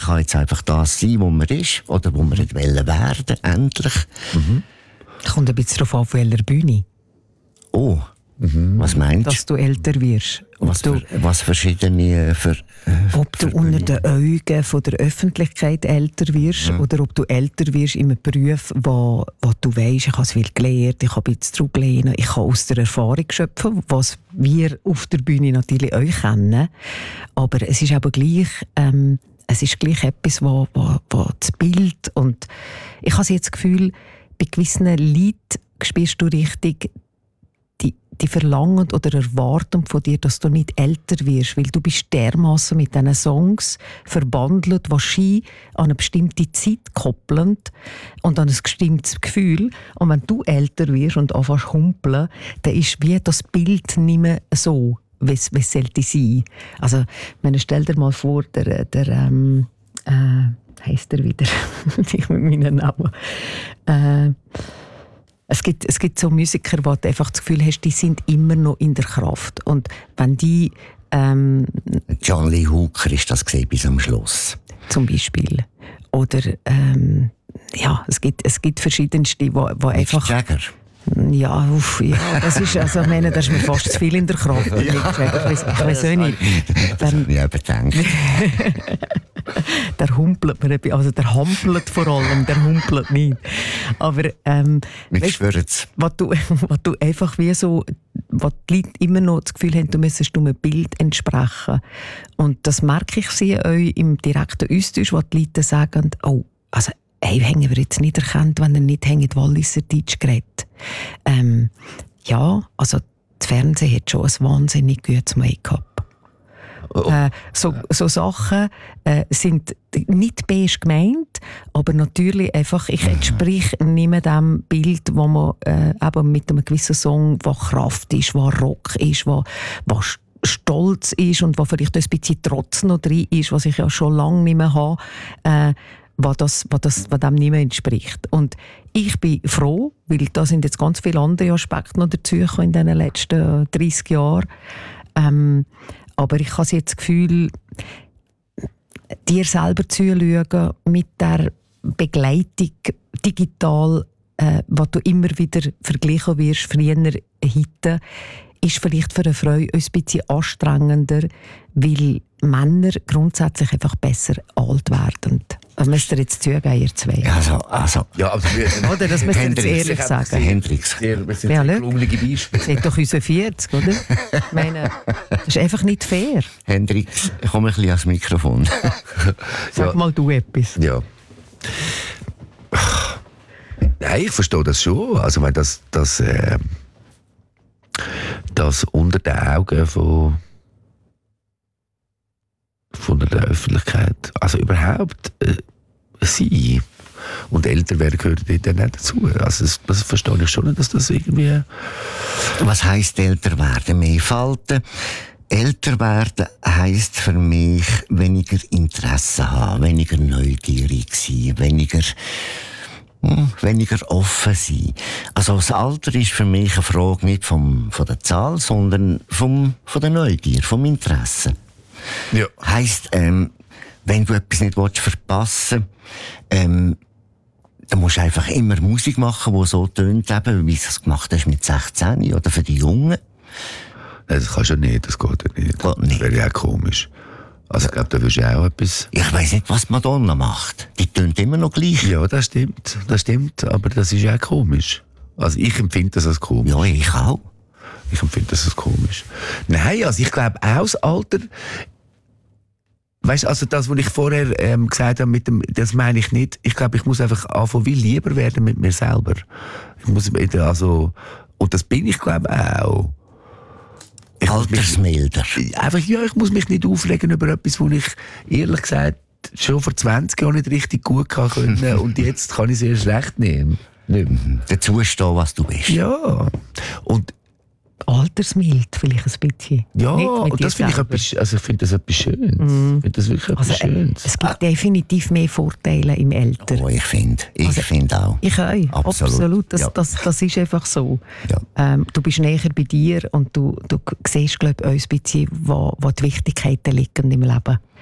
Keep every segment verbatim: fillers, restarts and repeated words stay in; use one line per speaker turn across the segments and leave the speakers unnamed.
kann jetzt einfach das sein, wo man ist oder wo man nicht wollen werden, endlich.
Mhm. Kommt ein bisschen darauf an, auf welcher Bühne.
Oh, mhm. Was meinst du?
Dass du älter wirst.
Was,
du,
für, was verschiedene für, äh,
Ob du unter den Augen von der Öffentlichkeit älter wirst mhm. oder ob du älter wirst in einem Beruf, wo, wo du weisst, ich habe viel gelernt, ich habe jetzt zurückgelehnt, ich kann aus der Erfahrung schöpfen, was wir auf der Bühne natürlich euch kennen. Aber es ist aber gleich, ähm, es ist gleich etwas, wo, wo, wo das Bild und ich habe jetzt das Gefühl, bei gewissen Leuten spürst du richtig die, die Verlangen oder Erwartung von dir, dass du nicht älter wirst, weil du bist dermassen mit diesen Songs verbandelt, die Ski an eine bestimmte Zeit koppeln und an ein bestimmtes Gefühl. Und wenn du älter wirst und anfängst zu humpeln, dann ist wie das Bild nicht mehr so, wie es sollte sein. Also, meine, stell dir mal vor, der, der ähm, äh, heisst er wieder, ich mit meinen Namen. Äh, es, gibt, es gibt so Musiker, wo du einfach das Gefühl hast, die sind immer noch in der Kraft. Und wenn die... Ähm,
John Lee Hooker ist das gesehen bis am Schluss.
Zum Beispiel. Oder ähm, ja, es gibt, es gibt verschiedenste, wo, wo einfach...
Jagger.
Ja, uff, ja, das ist, also, ich meine, das ist mir fast zu viel in der Kraft. Ja. Ich weiß, ich weiß auch nicht.
Das habe ich überdenkt.
Der humpelt mir, also der hampelt vor allem, der humpelt nicht. Aber, ähm,
ich schwöre es.
Was du, was du einfach wie so, was die Leute immer noch das Gefühl haben, du müsstest einem Bild entsprechen. Und das merke ich sehr euch im direkten Austausch, wo die Leute sagen, oh, also, hey, haben wir jetzt nicht erkannt, wenn er nicht hängt, Walliser Deutsch geredet. Ähm, ja, also das Fernsehen hat schon ein wahnsinnig gutes Make-up. Oh. Äh, so, so Sachen äh, sind nicht best gemeint, aber natürlich einfach, ich entspreche nicht mehr dem Bild, wo man äh, eben mit einem gewissen Song, wo Kraft ist, wo Rock ist, wo, wo Stolz ist und wo vielleicht ein bisschen Trotz noch drin ist, was ich ja schon lange nicht mehr habe, äh, was, das, was, das, was dem nicht mehr entspricht. Und ich bin froh, weil da sind jetzt ganz viele andere Aspekte noch dazugekommen in den letzten dreißig Jahren. Ähm, aber ich habe jetzt das Gefühl, dir selber zuschauen mit der Begleitung digital, äh, was du immer wieder vergleichen wirst, früher heute, ist vielleicht für eine Frau ein bisschen anstrengender, weil Männer grundsätzlich einfach besser alt werden. Das müsst ihr jetzt zugeben, ihr zwei.
Also, also.
Ja, also wir,
oder? Das müsst ihr jetzt ehrlich sagen.
Hendrix.
Wir sind
ja,
sehr gelungene Beispiele.
Seid doch unser vierzig, oder? Ich meine, das ist einfach nicht fair.
Hendrix, komm ein bisschen ans Mikrofon.
Sag ja. mal du etwas.
Ja. Nein, ich verstehe das schon. Also, wenn das, das, äh, das unter den Augen von, von der Öffentlichkeit, also überhaupt äh, sie und älter werden gehört dann nicht dazu. Also das, das verstehe ich schon, dass das irgendwie...
Was heisst älter werden? Mehr Falten? Älter werden heisst für mich weniger Interesse haben, weniger neugierig sein, weniger... Hm, weniger offen sein. Also das Alter ist für mich eine Frage nicht vom, von der Zahl, sondern vom, von der Neugier, vom Interesse.
Ja.
Heisst, ähm, wenn du etwas nicht willst, verpassen ähm, dann musst du einfach immer Musik machen, die so tönt, eben, wie du es gemacht hast mit sechzehn oder für die Jungen.
Das kannst du ja nicht, das geht ja nicht.
Geht nicht.
Das wäre ja auch komisch. Also ich glaube, da wirst du auch etwas...
Ich weiss nicht, was Madonna macht. Die tönt immer noch gleich.
Ja, das stimmt, das stimmt, aber das ist auch komisch. Also ich empfinde das als komisch.
Ja, ich auch.
Ich empfinde das als komisch. Nein, also ich glaube auch das Alter... Weißt du, also das, was ich vorher ähm, gesagt habe, mit dem, das meine ich nicht. Ich glaube, ich muss einfach anfangen, wie lieber werden mit mir selber. Ich muss, also, und das bin ich, glaube ich, auch. Ich
Altersmilder.
Einfach, ja, ich muss mich nicht aufregen über etwas, wo ich, ehrlich gesagt, schon vor zwanzig Jahren nicht richtig gut kann können und jetzt kann ich es erst recht nehmen.
Dazu stehen, was du bist.
Ja. Und
altersmild vielleicht ein bisschen.
Ja, und das finde ich etwas, also ich finde das etwas Schönes. Mm. Ich finde das wirklich etwas also, Schönes.
Es gibt ah. definitiv mehr Vorteile im Alter.
Oh, ich finde, ich also, finde auch.
Ich auch, absolut. absolut. Das, ja. das, das ist einfach so. Ja. Ähm, du bist näher bei dir und du, du siehst, glaube ich, ein bisschen, wo, wo die Wichtigkeiten liegen im Leben.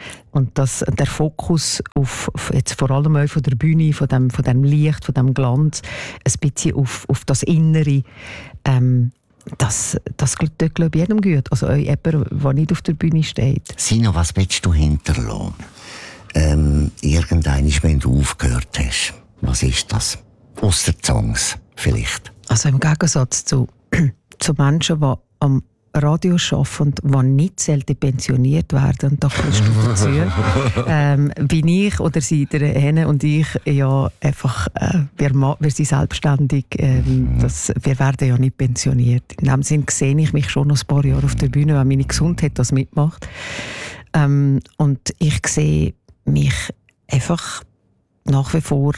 Und das, der Fokus auf, auf jetzt vor allem auch von der Bühne, von dem, von dem Licht, von dem Glanz, ein bisschen auf, auf das Innere, ähm, das, das tut, glaube ich, jedem gut. Also auch jemand, der nicht auf der Bühne steht.
Sina, was willst du hinterlassen? Ähm, irgendwann, wenn du aufgehört hast. Was ist das? Ausser Songs vielleicht? Also
im Gegensatz zu, zu Menschen, die am Radio arbeiten und die nicht selten pensioniert werden, und da kommst du dazu, ähm, bin ich oder sie, der Henne und ich, ja einfach, äh, wir, wir sind selbstständig, ähm, das, wir werden ja nicht pensioniert. In dem Sinne sehe ich mich schon noch ein paar Jahre auf der Bühne, weil meine Gesundheit das mitmacht. Ähm, und ich sehe mich einfach nach wie vor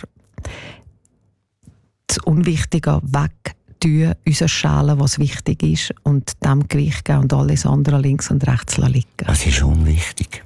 das Unwichtige weg tun, uns schälen, was wichtig ist, und dem Gewicht geben und alles andere links und rechts liegen.
Was ist unwichtig?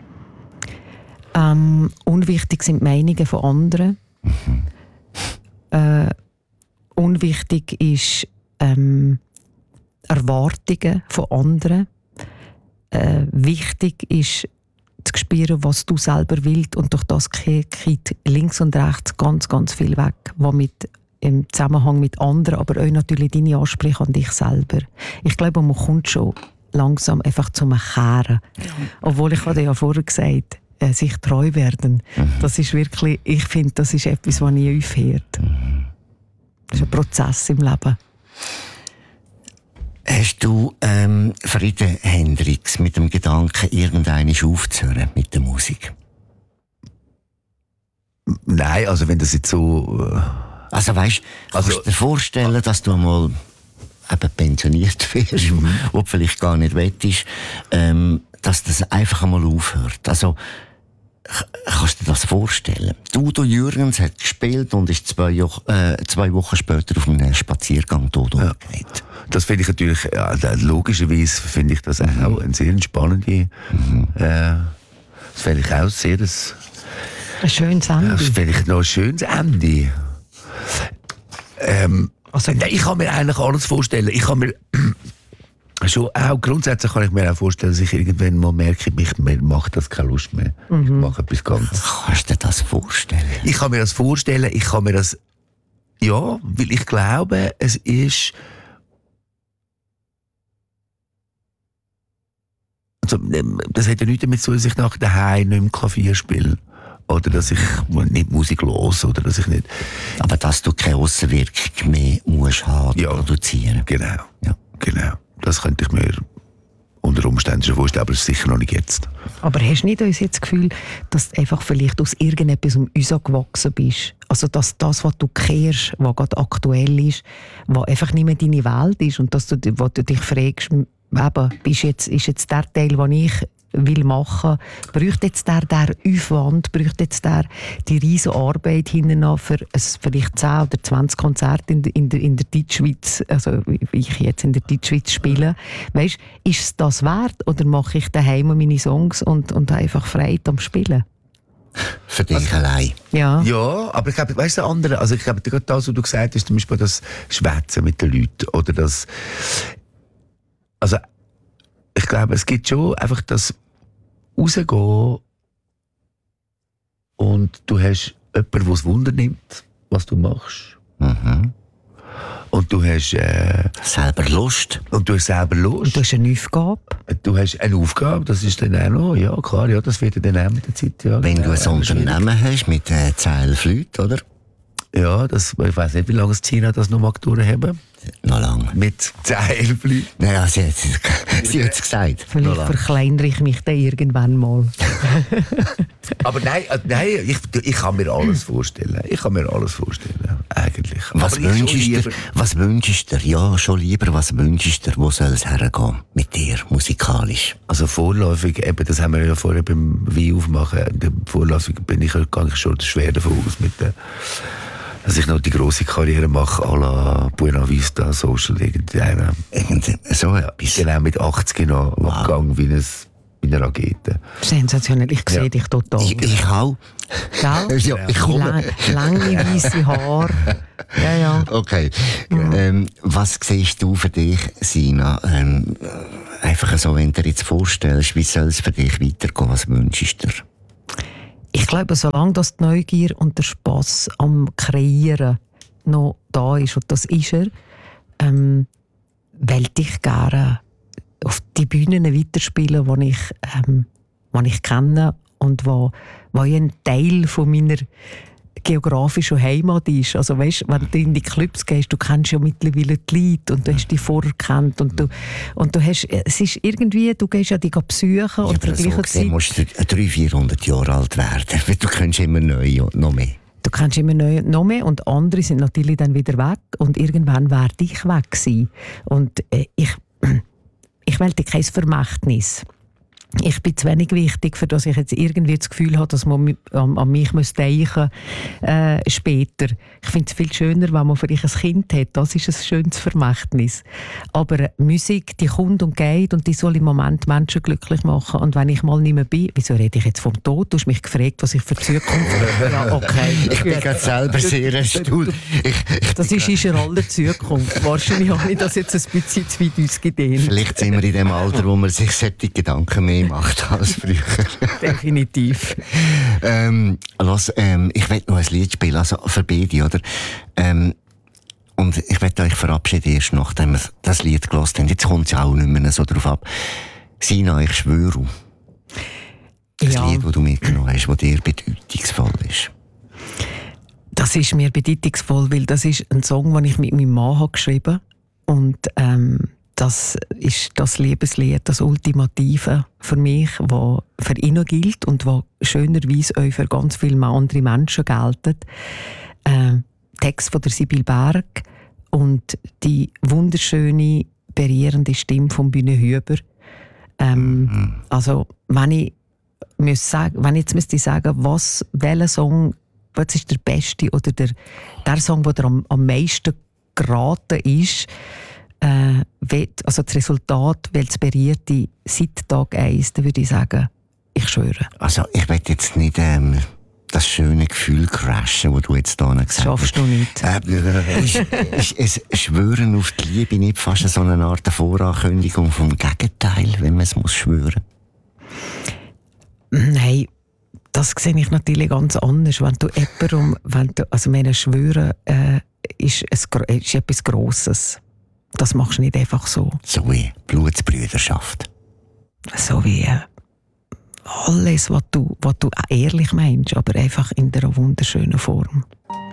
Ähm, unwichtig sind die Meinungen von anderen. Mhm. Äh, unwichtig ist ähm, Erwartungen von anderen. Äh, wichtig ist zu spüren, was du selber willst, und durch das geht links und rechts ganz, ganz viel weg, was mit im Zusammenhang mit anderen, aber auch natürlich deine Ansprüche an dich selber. Ich glaube, man kommt schon langsam einfach zum Kehren. Ja. Obwohl, ich hatte ja vorher gesagt, äh, sich treu werden. Mhm. Das ist wirklich, ich finde, das ist etwas, was nie aufhört. Mhm. Das ist ein Prozess im Leben.
Hast du ähm, Friede Hendricks mit dem Gedanken, irgendeinmal aufzuhören mit der Musik?
Nein, also wenn das jetzt so... Äh
Also weißt, kannst du also, dir vorstellen, dass du einmal eben pensioniert wirst, mhm. wo du vielleicht gar nicht wettest, ähm, dass das einfach einmal aufhört. Also, kannst du dir das vorstellen? Udo Jürgens hat gespielt und ist zwei, äh, zwei Wochen später auf einem Spaziergang tot
umgekehrt. Ja. Das finde ich natürlich, ja, logischerweise finde ich das mhm. auch ein sehr spannende, mhm. äh, das finde ich auch sehr, das,
ein schönes Ende.
Das finde ich noch ein schönes Ende. Ähm, also, nein, ich kann mir eigentlich alles vorstellen. Ich kann mir schon auch grundsätzlich kann ich mir auch vorstellen, dass ich irgendwann mal merke, mich, mir macht das keine Lust mehr. Mhm. Ich mache etwas ganz.
Kannst du dir das vorstellen?
Ich kann mir das vorstellen. Ich kann mir das, ja, weil ich glaube, es ist, also, das hat ja nichts damit zu tun, dass ich nach daheim nicht mehr Klavier spiele. Oder dass ich nicht Musik höre, oder dass ich nicht...
Aber dass du keine Aussenwirkung mehr musst haben,
ja,
produzieren.
Genau, ja. Genau. Das könnte ich mir unter Umständen schon vorstellen, aber sicher noch nicht jetzt.
Aber hast du nicht uns jetzt das Gefühl, dass du einfach vielleicht aus irgendetwas um uns gewachsen bist? Also dass das, was du kehrst, was gerade aktuell ist, was einfach nicht mehr deine Welt ist, und dass du, wo du dich fragst, eben, bist jetzt, ist jetzt der Teil, den ich will machen, bräuchte jetzt der, der Aufwand, bräuchte jetzt der die riesige Arbeit hinten für ein, vielleicht zehn oder zwanzig Konzerte in, in, der, in der Deutschschweiz, also wie ich jetzt in der Deutschschweiz spiele. Weißt, ist es das wert, oder mache ich daheim meine Songs und, und einfach Freude am Spielen?
Für dich also, allein.
Ja.
Ja, aber ich glaube, weißt du, andere, also ich glaube, gerade das, was du gesagt hast, zum Beispiel das Schwätzen mit den Leuten, oder das, also ich glaube, es gibt schon einfach das rausgehen und du hast jemanden, der es Wunder nimmt, was du machst.
Mhm.
Und du hast äh,
selber Lust.
Und du hast selber Lust.
Und du hast eine Aufgabe.
Du hast eine Aufgabe, das ist dann auch noch, ja klar, ja, das wird dann auch mit der Zeit. Ja,
wenn genau, du ein Unternehmen hast mit äh, zehn Leuten, oder?
Ja, das, ich weiss nicht, wie lange China das noch mag durchhaben.
Noch lange.
Mit zehn, elf Leuten.
Naja, sie hat es gesagt.
Vielleicht verkleinere ich mich dann irgendwann mal.
Aber nein, nein ich, ich kann mir alles vorstellen. Ich kann mir alles vorstellen, eigentlich.
Was wünschst du dir? Was wünschst du dir? Ja, schon lieber, was wünschst du dir? Wo soll es hergehen mit dir, musikalisch?
Also vorläufig, eben, das haben wir ja vorher beim Wein aufmachen, vorläufig bin ich, gehe ich schon schwer davon aus, mit der, dass ich noch die grosse Karriere mache, à la Buena Vista, Social, irgendeine.
Irgendwie so etwas.
Genau, mit achtzig noch wow. Abgang wie, ein, wie eine Rakete.
Sensationell, ich sehe ja. dich total.
Ich, ich auch.
Gell?
Ja, ich komme.
Lang, lange, weisse Haare. Ja, ja.
Okay. Ja. Ähm, was siehst du für dich, Sina? Ähm, einfach so, wenn du dir jetzt vorstellst, wie soll es für dich weitergehen, was wünschst du dir?
Ich glaube, solange das die Neugier und der Spass am Kreieren noch da ist, und das ist er, ähm, wollte ich gerne auf die Bühnen weiterspielen, die ich, ähm, die ich kenne und wo, wo ein Teil von meiner geografischen Heimat ist. Also weißt, wenn du in die Clubs gehst, du kennst ja mittlerweile die Leute und du hast die vorher gekannt und du, und du hast, es ist irgendwie, du gehst ja die besuchen
ja,
und
aber so gesehen musst du dreihundert, vierhundert Jahre alt werden, weil du kennst immer neu und noch mehr.
Du kennst immer neu, noch mehr und andere sind natürlich dann wieder weg und irgendwann werde ich weg sein. Und äh, ich, ich wollte kein Vermächtnis. Ich bin zu wenig wichtig, für dass ich jetzt irgendwie das Gefühl habe, dass man an, an mich denken muss, äh, später. Ich finde es viel schöner, wenn man vielleicht ein Kind hat. Das ist ein schönes Vermächtnis. Aber äh, Musik, die kommt und geht und die soll im Moment Menschen glücklich machen. Und wenn ich mal nicht mehr bin, wieso rede ich jetzt vom Tod? Du hast mich gefragt, was ich für Zukunft habe. Ja, okay.
Ich bin gerade selber sehr erstaunt.
Das ist in aller Zukunft. Wahrscheinlich habe ich das jetzt ein bisschen zu weit ausgedehnt.
Vielleicht sind wir in dem Alter, wo man sich solche Gedanken mehr macht als früher.
Definitiv.
ähm, lass, ähm, ich will noch ein Lied spielen, also für beide, oder? Ähm, und ich will euch verabschieden, erst nachdem wir das Lied gehört haben. Jetzt kommt es ja auch nicht mehr so drauf ab. Sina, ich schwöre. Das
Ja.
Lied, das du mitgenommen hast, das dir bedeutungsvoll ist.
Das ist mir bedeutungsvoll, weil das ist ein Song, den ich mit meinem Mann habe geschrieben habe. Und ähm, das ist das Liebeslied, das Ultimative für mich, das für ihn noch gilt und das schönerweise auch für ganz viele andere Menschen gilt. Äh, Text von der Sibyl Berg und die wunderschöne, berührende Stimme von Bühne Hüber. Ähm,
Mhm.
Also, wenn ich, muss sagen, wenn ich jetzt müsste sagen, was, welcher Song, was ist der beste oder der, der Song, der am, am meisten geraten ist, äh, wird, also das Resultat, weil es berührte seit Tag eins, dann würde ich sagen, ich schwöre.
Also, ich will jetzt nicht ähm, das schöne Gefühl crashen, das du jetzt hier gesagt
Das
hast.
schaffst du nicht.
Äh, ist, ist ein Schwören auf die Liebe nicht fast so eine Art Vorankündigung vom Gegenteil, wenn man es muss schwören?
Nein, das sehe ich natürlich ganz anders. Wenn du jemandem, wenn du, also meine Schwören äh, ist, es, ist etwas Grosses. Das machst du nicht einfach so.
So wie Blutsbrüderschaft.
So wie äh, alles, was du, was du ehrlich meinst, aber einfach in einer wunderschönen Form.